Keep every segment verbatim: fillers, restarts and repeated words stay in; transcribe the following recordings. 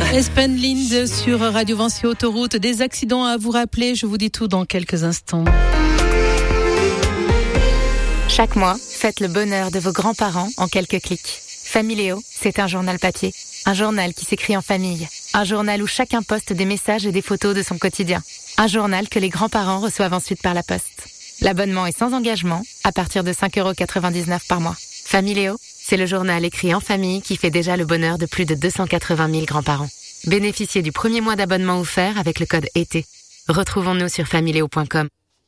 Espenlind sur Radio Vinci Autoroute. Des accidents à vous rappeler, je vous dis tout dans quelques instants. Chaque mois, faites le bonheur de vos grands-parents en quelques clics. Familéo, c'est un journal papier. Un journal qui s'écrit en famille. Un journal où chacun poste des messages et des photos de son quotidien. Un journal que les grands-parents reçoivent ensuite par la poste. L'abonnement est sans engagement, à partir de cinq euros quatre-vingt-dix-neuf par mois. Familéo, c'est le journal écrit en famille qui fait déjà le bonheur de plus de deux cent quatre-vingt mille grands-parents. Bénéficiez du premier mois d'abonnement offert avec le code été. Retrouvons-nous sur familéo point com.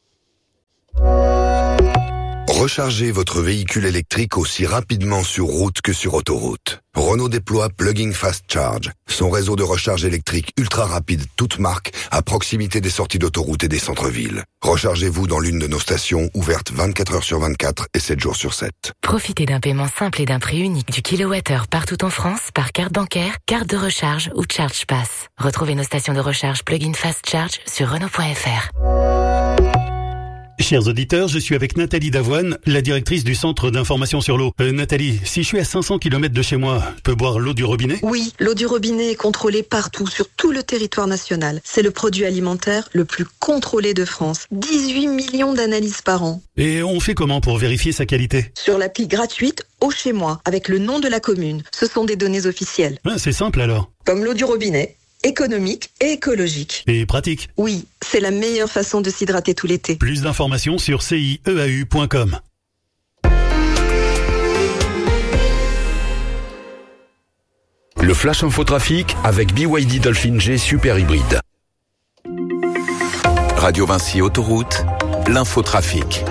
Rechargez votre véhicule électrique aussi rapidement sur route que sur autoroute. Renault déploie Plug-in Fast Charge, son réseau de recharge électrique ultra rapide, toute marque, à proximité des sorties d'autoroute et des centres-villes. Rechargez-vous dans l'une de nos stations, ouvertes vingt-quatre heures sur vingt-quatre et sept jours sur sept. Profitez d'un paiement simple et d'un prix unique du kilowattheure partout en France par carte bancaire, carte de recharge ou Charge Pass. Retrouvez nos stations de recharge Plug-in Fast Charge sur Renault point F R. Chers auditeurs, je suis avec Nathalie Davoine, la directrice du Centre d'information sur l'eau. Euh, Nathalie, si je suis à cinq cents kilomètres de chez moi, je peux boire l'eau du robinet ? Oui, l'eau du robinet est contrôlée partout, sur tout le territoire national. C'est le produit alimentaire le plus contrôlé de France. dix-huit millions d'analyses par an. Et on fait comment pour vérifier sa qualité ? Sur l'appli gratuite Eau chez moi, avec le nom de la commune. Ce sont des données officielles. Ah, c'est simple alors. Comme l'eau du robinet. Économique et écologique. Et pratique. Oui, c'est la meilleure façon de s'hydrater tout l'été. Plus d'informations sur C I E A U point com. Le Flash Infotrafic avec B Y D Dolphin G Super Hybride. Radio Vinci Autoroute, l'infotrafic.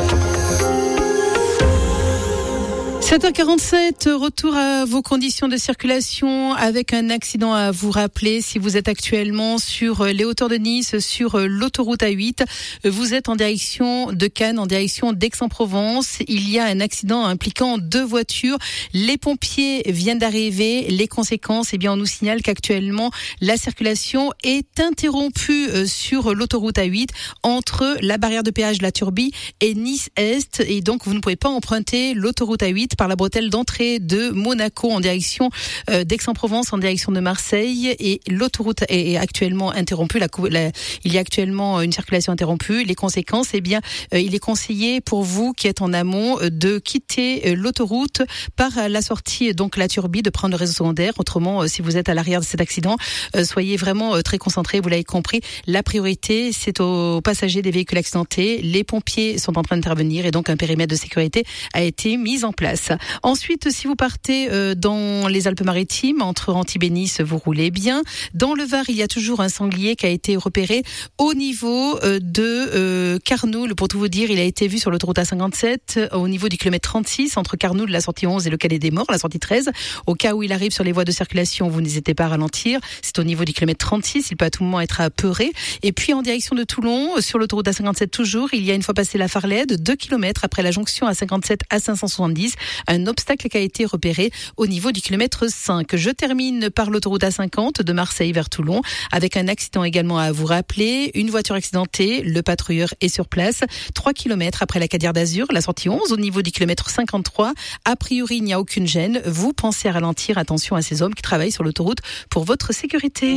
sept heures quarante-sept, retour à vos conditions de circulation avec un accident à vous rappeler. Si vous êtes actuellement sur les hauteurs de Nice, sur l'autoroute A huit, vous êtes en direction de Cannes, en direction d'Aix-en-Provence. Il y a un accident impliquant deux voitures. Les pompiers viennent d'arriver. Les conséquences, eh bien, on nous signale qu'actuellement, la circulation est interrompue sur l'autoroute A huit entre la barrière de péage de la Turbie et Nice-Est. Et donc, vous ne pouvez pas emprunter l'autoroute A huit par la bretelle d'entrée de Monaco en direction euh, d'Aix-en-Provence, en direction de Marseille, et l'autoroute est actuellement interrompue. La, la, il y a actuellement une circulation interrompue. Les conséquences, eh bien, euh, il est conseillé pour vous qui êtes en amont euh, de quitter euh, l'autoroute par la sortie, donc la Turbie, de prendre le réseau secondaire. Autrement, euh, si vous êtes à l'arrière de cet accident, euh, soyez vraiment euh, très concentrés. Vous l'avez compris, la priorité, c'est aux passagers des véhicules accidentés. Les pompiers sont en train d'intervenir et donc un périmètre de sécurité a été mis en place. Ensuite, si vous partez euh, dans les Alpes-Maritimes, entre Antibes et Nice, vous roulez bien. Dans le Var, il y a toujours un sanglier qui a été repéré au niveau euh, de euh, Carnoul. Pour tout vous dire, il a été vu sur l'autoroute A cinquante-sept, euh, au niveau du kilomètre trente-six, entre Carnoul, la sortie onze, et le Calais des Morts, la sortie treize. Au cas où il arrive sur les voies de circulation, vous n'hésitez pas à ralentir. C'est au niveau du kilomètre trente-six, il peut à tout moment être apeuré. Et puis en direction de Toulon, sur l'autoroute A cinquante-sept toujours, il y a une fois passé la Farlède, deux kilomètres après la jonction A cinquante-sept à cinq cent soixante-dix, un obstacle qui a été repéré au niveau du kilomètre cinq. Je termine par l'autoroute A cinquante de Marseille vers Toulon, avec un accident également à vous rappeler. Une voiture accidentée, le patrouilleur est sur place. trois kilomètres après la Cadière d'Azur, la sortie onze, au niveau du kilomètre cinquante-trois. A priori, il n'y a aucune gêne. Vous pensez à ralentir. Attention à ces hommes qui travaillent sur l'autoroute pour votre sécurité.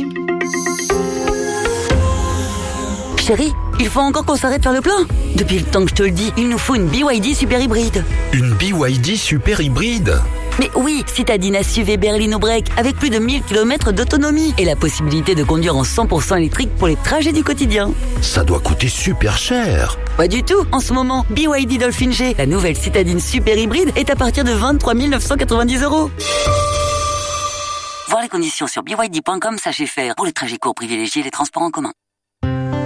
Chérie, il faut encore qu'on s'arrête faire le plein. Depuis le temps que je te le dis, il nous faut une B Y D super hybride. Une B Y D Super Hybride ? Mais oui, citadine S U V Berlino Break avec plus de mille kilomètres d'autonomie et la possibilité de conduire en cent pour cent électrique pour les trajets du quotidien. Ça doit coûter super cher. Pas du tout. En ce moment, B Y D Dolphin G, la nouvelle citadine super hybride, est à partir de vingt-trois mille neuf cent quatre-vingt-dix euros. Voir les conditions sur b y d point com, sachez faire. Pour les trajets courts, privilégiez les transports en commun.